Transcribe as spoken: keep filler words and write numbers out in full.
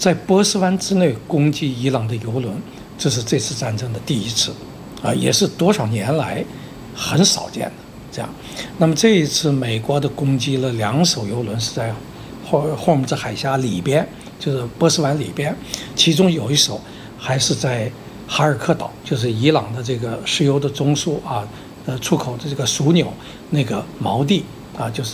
在波斯湾之内攻击伊朗的油轮，这是这次战争的第一次，啊，也是多少年来很少见的这样。那么这一次美国的攻击了两艘油轮，是在霍霍姆兹海峡里边，就是波斯湾里边，其中有一艘还是在哈尔克岛，就是伊朗的这个石油的中枢啊，呃，出口的这个枢纽那个锚地啊，就是